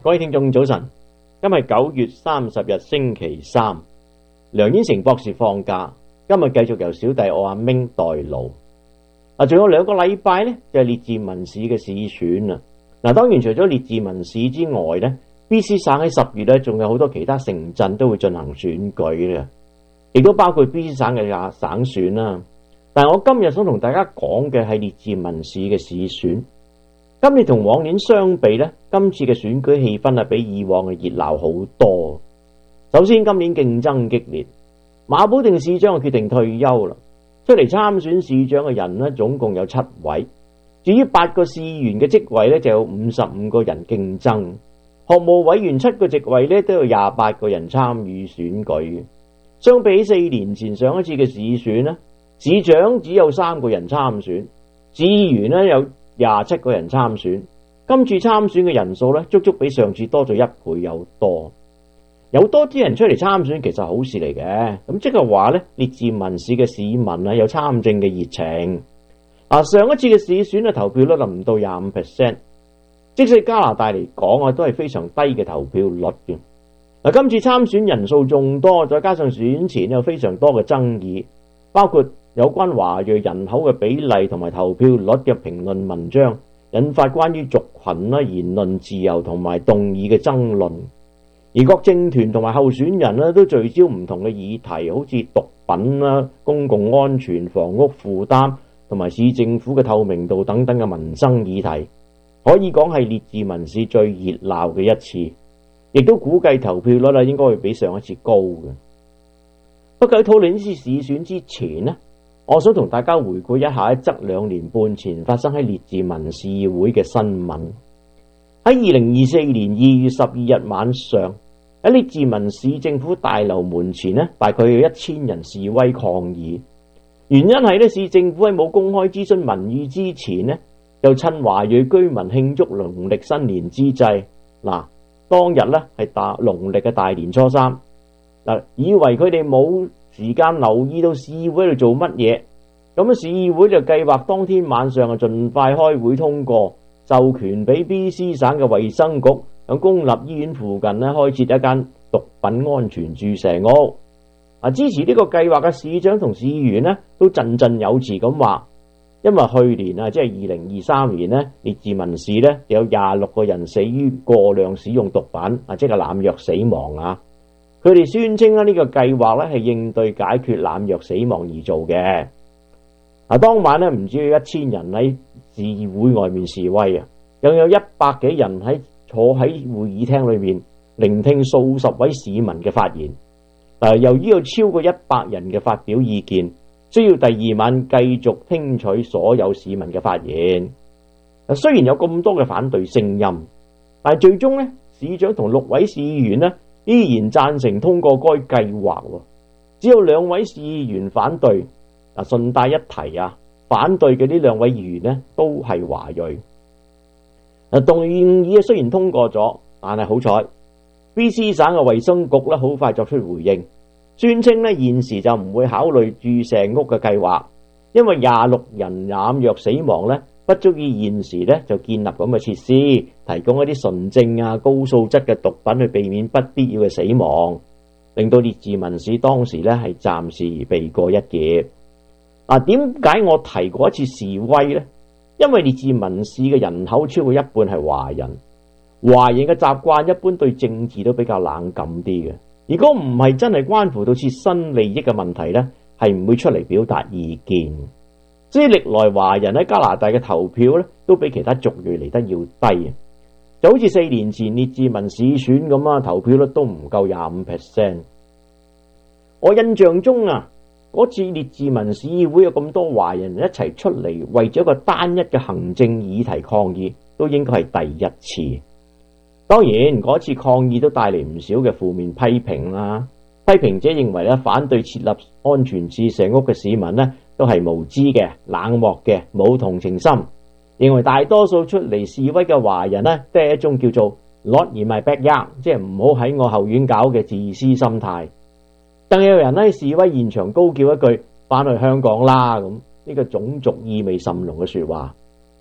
各位聽眾早晨，今日九月三十日星期三，梁燕成博士放假，今日繼續由小弟我阿明代勞。啊，仲有兩個禮拜呢，就係列治文市嘅市選啦。嗱，當然除咗列治文市之外呢， B C 省喺十月呢，仲有好多其他城鎮都會進行選舉嘅，亦都包括 B C 省嘅省選啦。但係我今日想同大家講嘅係列治文市嘅市選。今年同往年相比呢，今次嘅選舉氣氛係比以往嘅熱鬧好多。首先，今年競爭激烈，馬保定市長就決定退休啦。出嚟參選市長嘅人呢，總共有七位。至於八個市員嘅職位呢，就有五十五個人競爭。學務委員七個職位呢，都有廿八個人參與選舉。相比四年前上一次嘅市選呢，市長只有三個人參選，市議員呢有廿七個人參選。今次參選嘅人數呢，足足比上次多咗一倍有多。有多啲人出嚟參選其實好事嚟嘅，咁即係話呢，列治文市嘅市民啊有參政嘅熱情。啊，上一次嘅市選啊，投票率唔到廿五 percent， 即使加拿大嚟講啊，都係非常低嘅投票率嘅。嗱，今次參選人數眾多，再加上選前有非常多嘅爭議，包括有關華裔人口嘅比例同埋投票率嘅評論文章，引發關於族群啦、言論自由同埋動議嘅爭論。而各政團同埋候選人咧都聚焦唔同嘅議題，好似毒品啦、公共安全、房屋負擔同埋市政府嘅透明度等等嘅民生議題，可以講係列治文市最熱鬧嘅一次，亦都估計投票率應該會比上一次高嘅。不過喺討論呢次市選之前呢，我想同大家回顧一下一則兩年半前發生喺列治文市議會嘅新聞。喺二零二四年二月十二日晚上，喺列治文市政府大樓門前呢，大概有一千人示威抗議。原因係呢，市政府喺冇公開諮詢民意之前呢，就趁華裔居民慶祝農曆新年之際，嗱，當日呢係大農曆嘅大年初三，嗱，以為佢哋冇時間留意到市議會喺度做乜嘢，咁市議會就計劃當天晚上啊盡快開會通過，授權俾 B C 省嘅衛生局喺公立醫院附近咧開設一間毒品安全注射屋。啊，支持呢個計劃嘅市長同市議員咧都振振有詞咁話，因為去年啊，即係二零二三年咧，列治文市咧有廿六個人死於過量使用毒品啊，即係濫藥死亡啊。佢哋宣稱咧呢個計劃咧係應對解決濫藥死亡而做嘅。啊，當晚咧唔止有一千人喺市議會外面示威啊，又有一百幾人喺坐喺會議廳裏面聆聽數十位市民嘅發言。誒，由於有超過一百人嘅發表意見，需要第二晚繼續聽取所有市民嘅發言。雖然有咁多嘅反對聲音，但係最終咧，市長同六位市議員咧依然贊成通過該計劃，只有兩位市議員反對。嗱，順帶一提啊，反對嘅呢兩位議員咧都係華裔。嗱，動議啊雖然通過咗，但係好彩 B C 省嘅衛生局咧好快作出回應，宣稱咧現時就唔會考慮注射屋嘅計劃，因為廿六人濫藥死亡咧不足以現時咧就建立咁嘅設施，提供一啲純正啊高素質嘅毒品去避免不必要嘅死亡，令到列治文市當時咧係暫時避過一劫。啊，點解我提過一次示威呢？因為列治文市嘅人口超過一半係華人，華人嘅習慣一般對政治都比較冷感啲嘅。如果唔係真係關乎到切身利益嘅問題呢，係唔會出嚟表達意見。所以歷來華人喺加拿大嘅投票呢，都比其他族裔嚟得要低，就好似四年前列治文市選咁啊，投票率都唔夠廿五 percent。我印象中啊，嗰次列治文市議會有咁多華人一齊出嚟為咗一個單一嘅行政議題抗議，都應該係第一次。當然嗰次抗議都帶嚟唔少嘅負面批評啦。批評者認為咧，反對設立安全注射屋嘅市民咧都係無知嘅、冷漠嘅、冇同情心，認為大多數出嚟示威嘅華人咧都係一種叫做 Not in my backyard， 即係唔好喺我後院搞嘅自私心態。更有人喺示威現場高叫一句翻去香港啦，咁呢個種族意味甚濃嘅說話。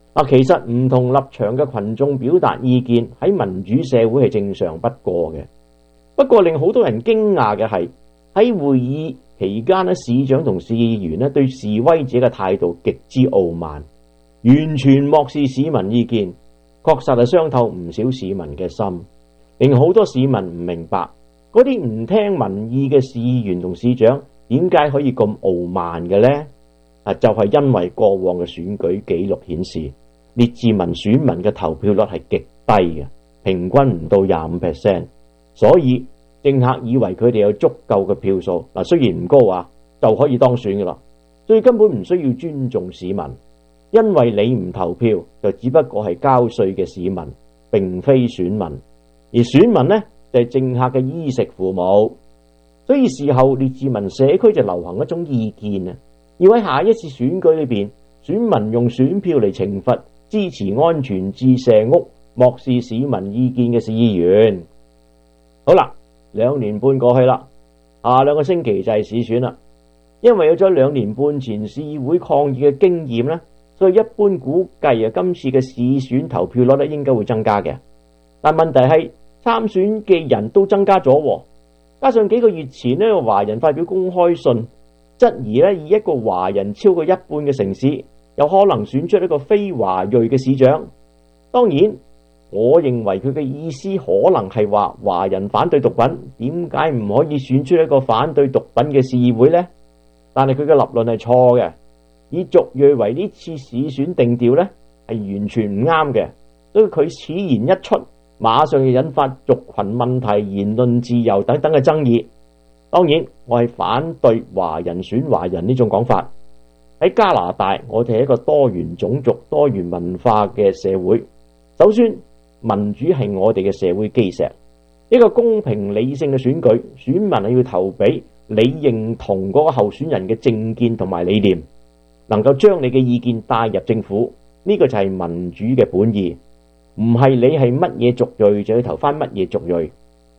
啊，其實唔同立場嘅群眾表達意見喺民主社會係正常不過嘅。不過令好多人驚訝嘅係喺會議期間咧，市長同市議員咧對示威者嘅態度極之傲慢，完全漠視市民意見，確實係傷透唔少市民嘅心，令好多市民唔明白嗰啲唔聽民意嘅市議員同市長點解可以咁傲慢嘅呢？啊，就係、是、因為過往嘅選舉記錄顯示，列治文選民嘅投票率係極低嘅，平均唔到廿五 percent， 所以政客以為佢哋有足夠嘅票數，嗱，雖然唔高啊，就可以當選噶啦，所以根本唔需要尊重市民，因為你唔投票就只不過係交稅嘅市民，並非選民，而選民呢，就係、是、政客嘅衣食父母。所以事後列治文社區就流行一種意見啊，要喺下一次選舉裏邊，選民用選票嚟懲罰支持安全置社屋、漠視市民意見嘅市議員。好啦，兩年半過去啦，下兩個星期就係市選啦。因為有咗兩年半前市議會抗議嘅經驗咧，所以一般估計啊，今次嘅市選投票率咧應該會增加嘅。但問題係參選嘅人都增加咗，加上幾個月前呢，華人發表公開信，質疑咧以一個華人超過一半嘅城市，有可能選出一個非華裔嘅市長。當然，我認為佢嘅意思可能係話華人反對毒品，點解唔可以選出一個反對毒品嘅市議會呢？但係佢嘅立論係錯嘅，以族裔為呢次市選定調呢係完全唔啱嘅。所以佢此言一出，馬上就引發族群問題、言論自由等等嘅爭議。當然，我係反對華人選華人呢種講法。喺加拿大，我哋係一個多元種族、多元文化嘅社會。首先，民主係我哋嘅社會基石。一個公平理性嘅選舉，選民係要投俾你認同嗰個候選人嘅政見同埋理念，能夠將你嘅意見帶入政府。呢個就係民主嘅本意，唔係你係乜嘢族裔就要投翻乜嘢族裔。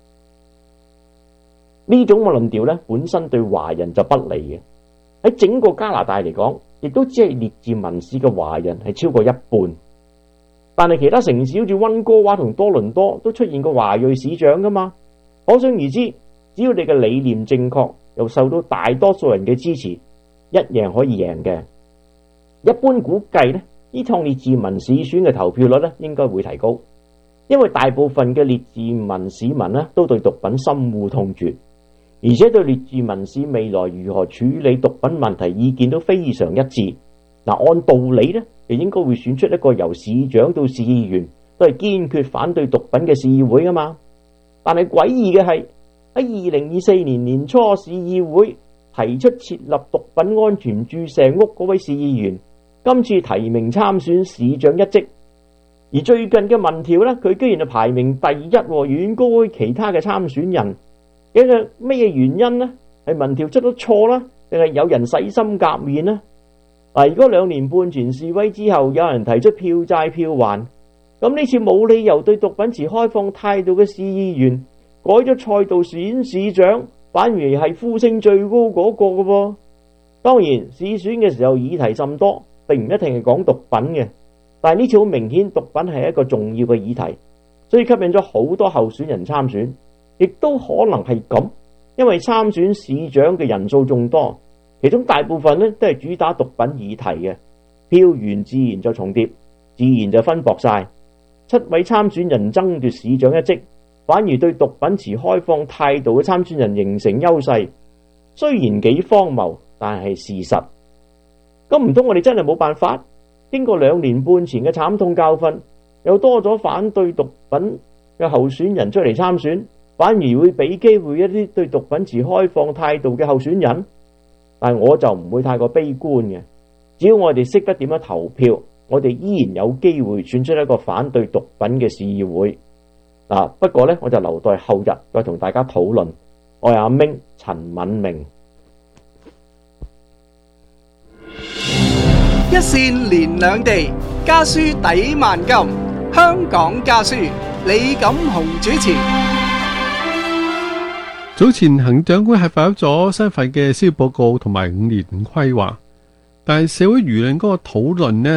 呢種嘅論調咧，本身對華人就不利嘅。喺整個加拿大嚟講，亦都只係列治文市嘅華人係超過一半。但係其他城市好似溫哥華同多倫多都出現過華裔市長噶嘛，可想而知，只要你嘅理念正確，又受到大多數人嘅支持，一樣可以贏嘅。一般估計呢，呢趟列治文市選嘅投票率呢應該會提高，因為大部分嘅列治文市民呢都對毒品深惡痛絕，而且對列治文市未來如何處理毒品問題意見都非常一致。嗱，按道理呢，就應該會選出一個由市長到市議員都係堅決反對毒品嘅市議會噶嘛。但係詭異嘅係喺二零二四年年初，市議會提出設立毒品安全注射屋嗰位市議員，今次提名參選市長一職。而最近嘅民調呢，佢居然係排名第一，遠高於其他嘅參選人。有個咩原因呢？係民調出咗錯啦，定係有人洗心革面呢？嗱，如果兩年半前示威之後有人提出票債票還，咁呢次冇理由對毒品持開放態度嘅市議員改咗賽道選市長，反而係呼聲最高嗰個嘅噃。當然，市選嘅時候議題甚多，並唔一定係講毒品嘅，但係呢次好明顯毒品係一個重要嘅議題，所以吸引咗好多候選人參選，亦都可能係咁，因為參選市長嘅人數眾多。其中大部分咧都係主打毒品議題嘅，票源自然就重疊，自然就分薄晒。七位參選人爭奪市長一職，反而對毒品持開放態度嘅參選人形成優勢。雖然幾荒謬，但係事實。咁唔通我哋真係冇辦法？經過兩年半前嘅慘痛教訓，又多咗反對毒品嘅候選人出嚟參選，反而會俾機會一啲對毒品持開放態度嘅候選人？但我就唔會太過悲觀嘅，只要我哋識得點樣投票，我哋依然有機會選出一個反對毒品嘅市議會。嗱，不過呢，我就留待後日再同大家討論。我係阿明陳敏明。 一線連兩地，家書抵萬金。香港家書，李錦雄主持。 早前行政長官係發表咗新份嘅施政報告同埋五年規劃，但係社會輿論嗰個討論呢，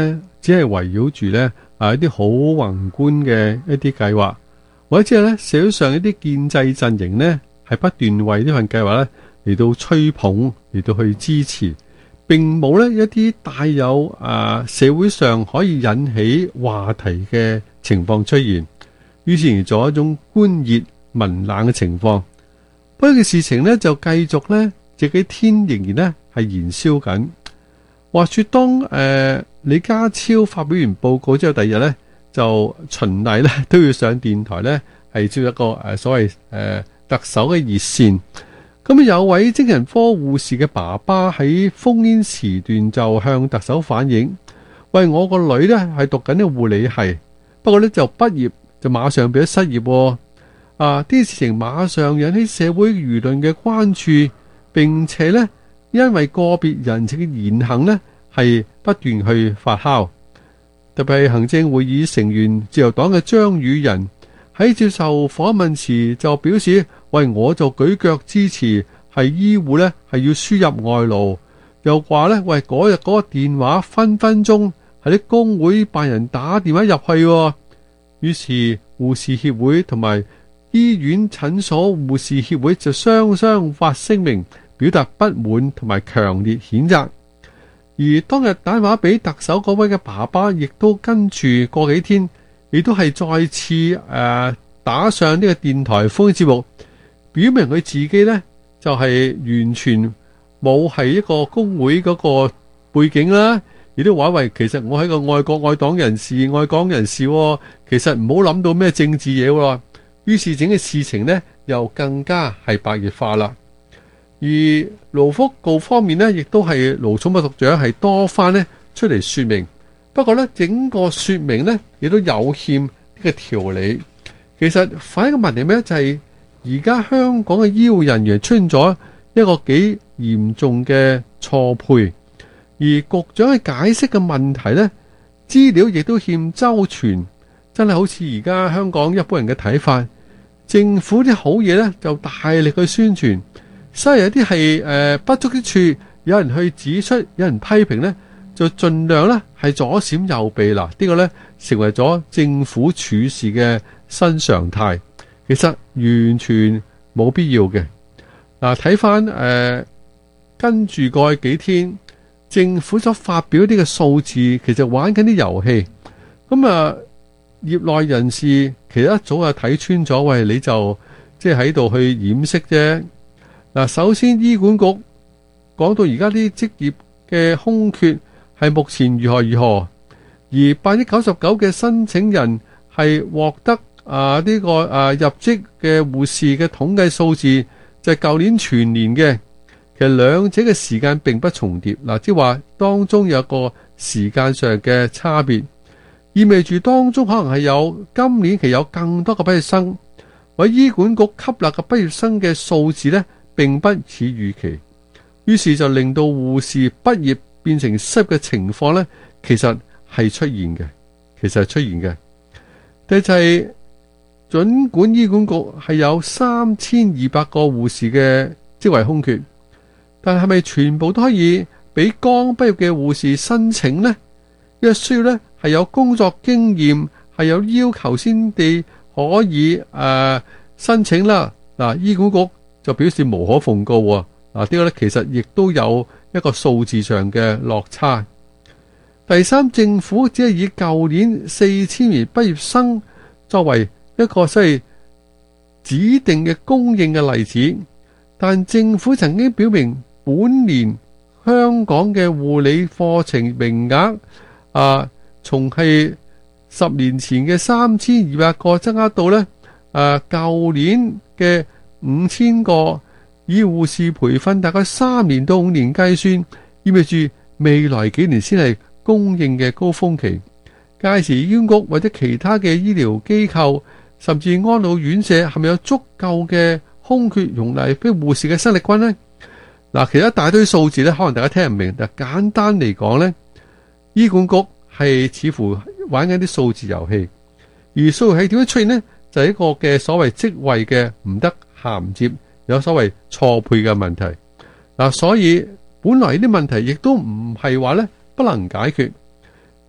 只係圍繞住咧啊一啲好宏觀嘅一啲計劃，或者係咧社會上一啲建制陣營呢，係不斷為呢份計劃咧嚟到吹捧，嚟到去支持，並冇咧一啲帶有啊社會上可以引起話題嘅情況出現，於是而做一種官熱民冷嘅情況。不過嘅事情呢，就繼續咧，這幾天仍然咧係燃燒緊。話說當誒、呃、李家超發表完報告之後，第二日咧就循例咧都要上電台咧係接一個誒、呃、所謂誒、呃、特首嘅熱線。咁有位精神科護士嘅爸爸喺烽煙時段就向特首反映，喂，我個女咧係讀緊呢個護理系，不過咧就畢業就馬上變咗失業喎。啊！啲事情馬上引起社會輿論嘅關注，並且呢，因為個別人士嘅言行呢，係不斷去發酵。特別係行政會議成員自由黨嘅張宇人喺接受訪問時就表示：喂，我就舉腳支持係醫護呢，係要輸入外勞。又話呢，喂，嗰日嗰個電話分分鐘係啲工會辦人打電話入去喎。於是護士協會同埋醫院診所護士協會就雙雙發聲明，表達不滿同埋強烈譴責。而當日打電話俾特首嗰位嘅爸爸，亦都跟住過幾天，亦都係再次誒、呃、打上呢個電台烽煙節目，表明佢自己呢就係、是、完全冇係一個工會嗰個背景啦，亦都話喂，其實我係個愛國愛黨人士、愛港人士、哦，其實唔好諗到咩政治嘢喎。於是整嘅事情呢，又更加係白熱化啦。而勞福局方面呢，亦都係勞寵部局長係多番呢出嚟說明。不過呢，整個說明呢，亦都有欠呢個條理。其實反映嘅問題咩？就係而家香港嘅醫護人員出現咗一個幾嚴重嘅錯配，而局長嘅解釋嘅問題呢，資料亦都欠周全。真係好似而家香港一般人嘅睇法，政府啲好嘢呢就大力去宣傳，所以有啲係誒不足之處，有人去指出，有人批評呢，就盡量呢係左閃右避啦。呢個呢成為咗政府處事嘅新常態，其實完全冇必要嘅。嗱，睇翻誒跟住過去幾天，政府所發表啲嘅數字，其實玩緊啲遊戲，咁啊。業內人士其實一早就睇穿咗，喂，你就即係喺度去掩飾啫。嗱，首先醫管局講到而家啲職業嘅空缺係目前如何如何，而百分之九十九嘅申請人係獲得啊呢、這個啊入職嘅護士嘅統計數字就係舊年全年嘅，其實兩者嘅時間並不重疊。嗱，即係話當中有個時間上嘅差別。意味住當中可能係有今年期有更多嘅畢業生，或者醫管局吸納嘅畢業生嘅數字呢並不似預期，於是就令到護士畢業變成失業嘅情況呢，其實係出現嘅，其實係出現嘅。第就係儘管醫管局係有三千二百個護士嘅職位空缺，但係咪全部都可以俾剛畢業嘅護士申請呢？因為需要呢係有工作經驗，係有要求先至可以誒、呃、申請啦。嗱，醫管局就表示無可奉告喎。嗱，呢個咧其實亦都有一個數字上嘅落差。第三，政府只係以舊年四千名畢業生作為一個即係指定嘅供應嘅例子，但政府曾經表明本年香港嘅護理課程名額啊，從係十年前嘅三千二百個增加到咧，誒舊年嘅五千個，以護士培訓大概三年到五年計算，意味住未來幾年先係供應嘅高峰期。屆時醫管局或者其他嘅醫療機構，甚至安老院舍，係咪有足夠嘅空缺容納俾護士嘅生力軍呢？嗱，其實一大堆數字咧，可能大家聽唔明，但簡單嚟講咧，醫管局係似乎玩緊啲數字遊戲，而數字係點樣出現呢？就係、是、一個嘅所謂職位嘅唔得銜接，有所謂錯配嘅問題。嗱，所以本來啲問題亦都唔係話咧不能解決，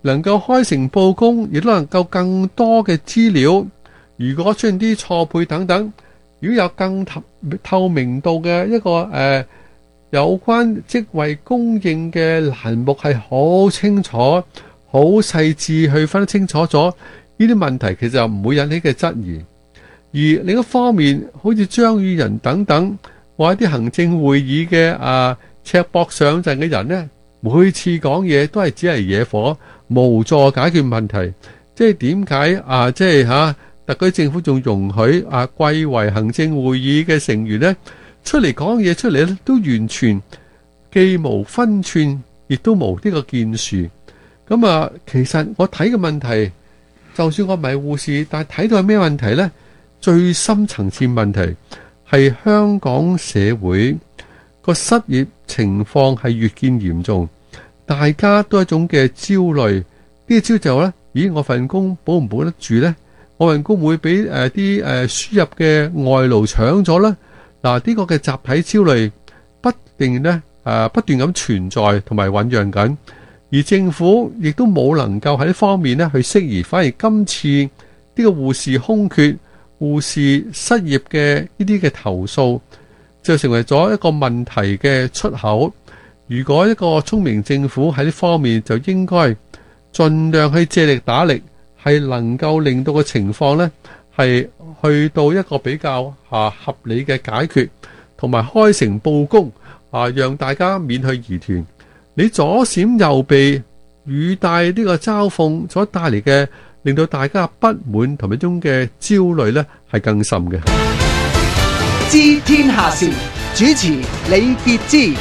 能夠開誠佈公，亦都能夠更多嘅資料。如果出現啲錯配等等，如果有更透透明度嘅一個誒、呃、有關職位供應嘅欄目係好清楚、好細緻去分得清楚咗，呢啲問題其實就唔會引起嘅質疑。而另一方面，好似張宇人等等，或者啲行政會議嘅啊赤膊上陣嘅人呢，每次講嘢都係只係惹火，無助解決問題。即係點解啊？即係吓。特區政府仲容許啊貴為行政會議嘅成員呢出嚟講嘢出嚟咧，都完全既無分寸，亦都無呢個建樹。咁啊，其實我睇嘅問題，就算我唔係護士，但係睇到係咩問題呢？最深層次問題係香港社會個失業情況係越見嚴重，大家都有一種嘅焦慮。呢個焦慮就咧，咦，我份工保唔保得住呢？我份工會俾誒啲誒輸入嘅外勞搶咗啦。嗱，呢個嘅集體焦慮不定咧誒不斷咁存在同埋醞釀緊，而政府亦都冇能夠喺呢方面咧去適宜，反而今次呢個護士空缺、護士失業嘅呢啲嘅投訴，就成為咗一個問題嘅出口。如果一個聰明政府喺呢方面，就應該盡量去借力打力。係能夠令到個情況呢係去到一個比較啊合理嘅解決，同埋開誠佈公啊，讓大家免去疑團。你左閃右避，語帶呢個嘲諷所帶嚟嘅，令到大家不滿同埋一種嘅焦慮呢係更甚嘅。 知天下事，主持李傑之。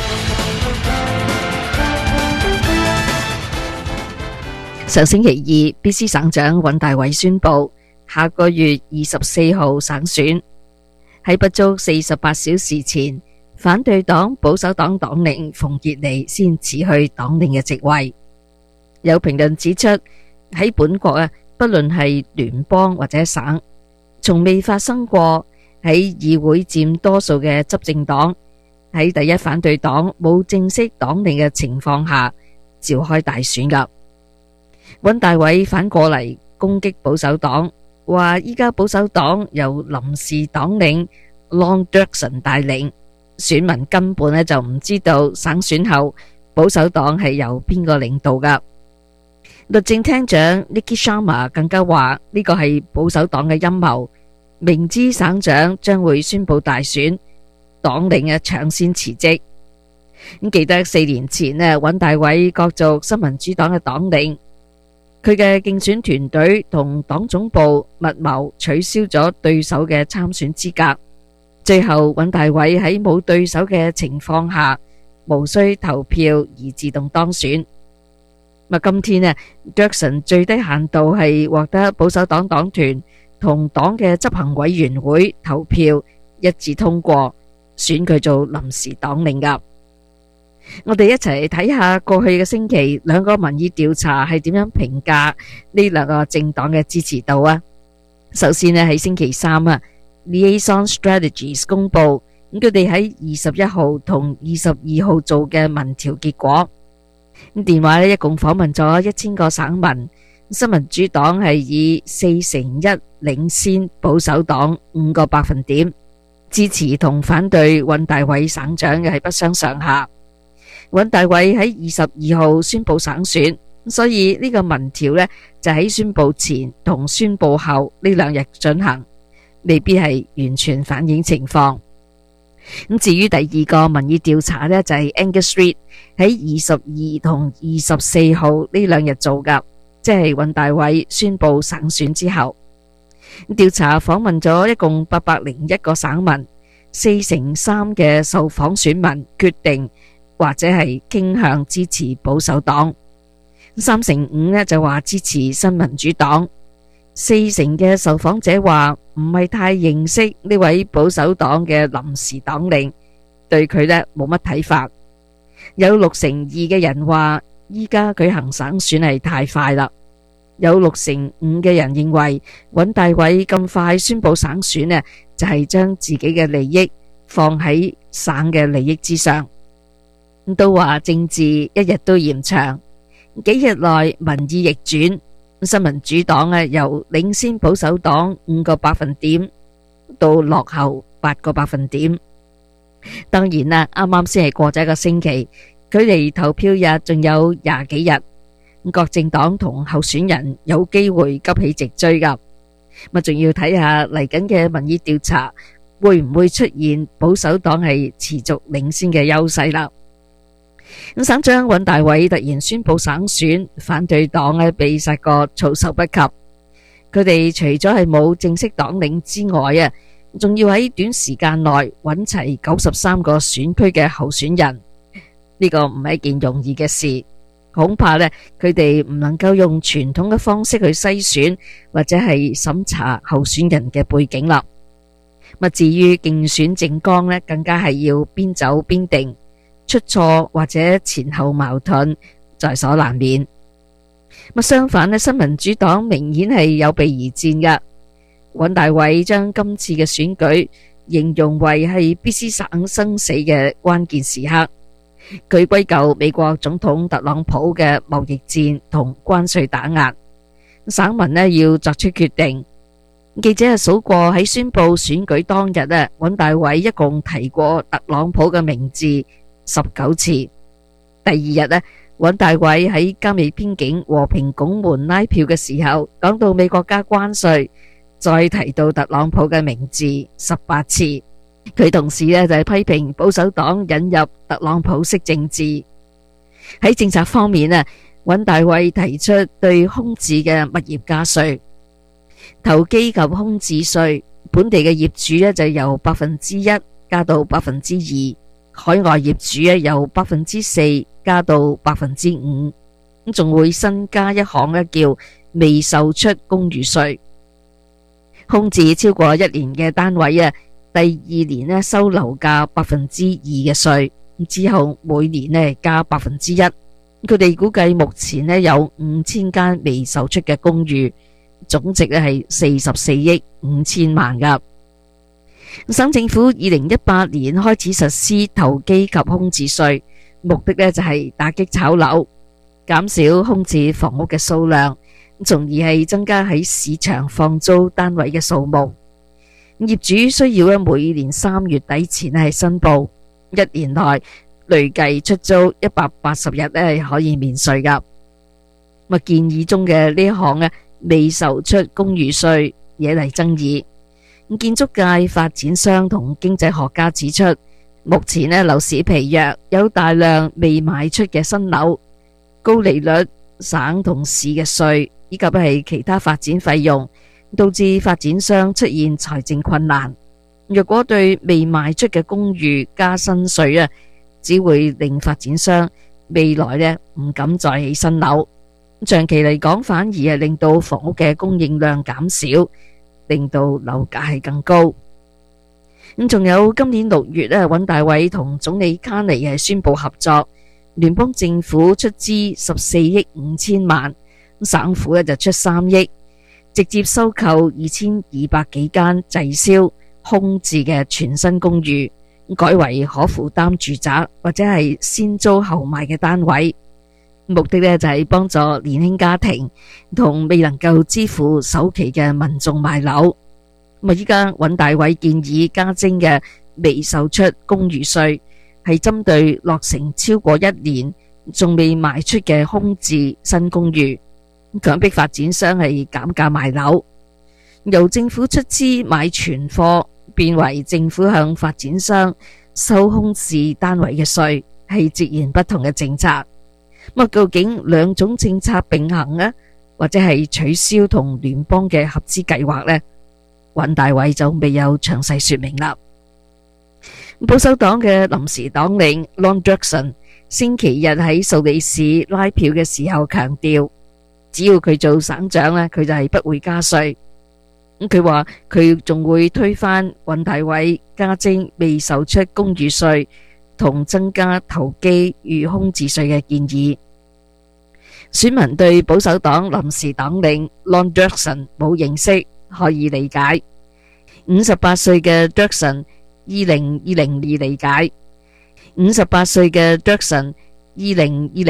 上星期二 ，B C 省長尹大偉宣布，下個月二十四號省選。喺不足四十八小時前，反對黨保守黨黨領馮傑尼先辭去黨領嘅職位。有評論指出，喺本國啊，不論係聯邦或者省，從未發生過喺議會佔多數嘅執政黨喺第一反對黨冇正式黨領嘅情況下召開大選噶。尹大偉反過嚟攻擊保守黨，話依家保守黨由臨時黨領 Long Dirksen 帶領，選民根本咧就唔知道省選後保守黨係由邊個領導噶。律政廳長 Nikki Sharma 更加話呢個係保守黨嘅陰謀，明知省長將會宣布大選，黨領啊搶先辭職。咁記得四年前咧，尹大偉角逐新民主黨嘅黨領。佢嘅競選團隊同黨總部密謀取消咗對手嘅參選資格，最後尹大偉喺冇對手嘅情況下，無需投票而自動當選。咁今天呢 Dirksen 最低限度係獲得保守黨黨團同黨嘅執行委員會投票一致通過，選佢做臨時黨領噶。我哋一齊睇下過去嘅星期兩個民意調查係點樣評價呢兩個政黨嘅支持度啊。首先呢，喺星期三啊 Liaison Strategies 公布咁佢哋喺二十一號同二十二號做嘅民調結果。咁電話呢一共訪問咗一千個省民，新民主黨係以四成一領先保守黨五個百分點，支持同反對尹大偉省長嘅係不相上下。尹大偉喺二十二號宣布省選，所以呢個民調呢就喺宣布前同宣布後呢兩日進行，未必係完全反映情況。咁至於第二個民意調查呢，就係 Angus Reid 喺二十二同二十四號呢兩日做噶，即係尹大偉宣布省選之後。調查訪問咗一共八百零一個省民，四成三嘅受訪選民決定或者係傾向支持保守黨，三成五呢就話支持新民主黨，四成嘅受訪者話唔係太認識呢位保守黨嘅臨時黨領，對佢呢冇乜睇法。有六成二嘅人話依家舉行省選係太快啦，有六成五嘅人認為尹大偉咁快宣布省選呢，就係將自己嘅利益放喺省嘅利益之上。都話政治一日都嫌長， 幾日內民意逆轉，新民主黨啊由領先保守黨五個百分點到落後八個百分點。當然啦，啱啱先係過咗一個星期，距離投票日仲有廿幾日，各政黨同候選人有機會急起直追噶。咁仲要睇下嚟緊嘅民意調查會唔會出現保守黨係持續領先嘅優勢啦。咁省長尹大偉突然宣布省選，反對黨咧被殺個措手不及。佢哋除咗係冇正式黨領之外啊，仲要喺短時間內揾齊九十三個選區嘅候選人，呢個唔係一件容易嘅事。恐怕咧佢哋唔能夠用傳統嘅方式去篩選或者係審查候選人嘅背景啦。咁至於競選政綱咧，更加係要邊走邊定，出錯或者前後矛盾在所難免。咁相反咧，新民主黨明顯係有備而戰噶。尹大偉將今次嘅選舉形容為係 B C 省生死嘅關鍵時刻。佢歸咎美國總統特朗普嘅貿易戰同關稅打壓，省民呢要作出決定。記者係數過喺宣布選舉當日呢，尹大偉一共提過特朗普嘅名字十九次。第二日呢，尹大偉喺加美邊境和平拱門拉票嘅時候，講到美國加關稅，再提到特朗普嘅名字十八次。佢同時呢就係批評保守黨引入特朗普式政治。喺政策方面呢，尹大偉提出對空置嘅物業加稅，投機及空置稅，本地嘅業主呢就由百分之一加到百分之二，海外業主呢由百分之四加到百分之五，咁仲會新加一項呢叫未售出公寓稅。空置超過一年嘅單位啊，第二年呢收樓價百分之二嘅稅，之後每年呢加百分之一。佢哋估計目前呢有五千間未售出嘅公寓，總值呢係四十四億五千萬噶。省政府二零一八年開始實施投機及空置稅，目的呢就係打擊炒樓，減少空置房屋嘅數量，從而係增加喺市場放租單位嘅數目。業主需要每年三月底前係申報，一年內累計出租一百八十日咧可以免稅噶。咁建議中嘅呢一項咧未售出公寓稅惹嚟爭議。建築界發展商同經濟學家指出，目前咧樓市疲弱，有大量未賣出嘅新樓，高利率、省同市嘅稅以及係其他發展費用，導致發展商出現財政困難。若果對未賣出嘅公寓加新稅啊，只會令發展商未來呢唔敢再起新樓。長期嚟講，反而係令到房屋嘅供應量減少，令到樓價係更高。咁仲有今年六月咧，尹大偉同總理卡尼係宣布合作，聯邦政府出資十四億五千萬，省府咧就出三億。直接收購二千二百幾間滯銷空置嘅全新公寓，改為可負擔住宅或者係先租後買嘅單位。目的呢就係幫助年輕家庭同未能夠支付首期嘅民眾買樓。咁啊，依家尹大偉建議加徵嘅未售出公寓稅，係針對落成超過一年仲未賣出嘅空置新公寓，強迫發展商係減價賣樓，由政府出資買存貨，變為政府向發展商收空置單位嘅稅，係截然不同嘅政策。咁究竟兩種政策並行呢，或者係取消同聯邦嘅合資計劃呢？尹大偉就未有詳細說明啦。保守黨嘅臨時黨領 Lon Jackson 星期日喺數理市拉票嘅時候強調，只要佢做省長呢，佢就係不會加稅。咁佢話佢仲會推翻尹大偉加徵未售出公寓稅同增加投機與空置稅嘅建議。選民對保守黨臨時黨領 Lon Jackson 冇認識，可以理解。五十八歲嘅 Jackson 二零二零年理解。五十八歲嘅 Jackson 二零二零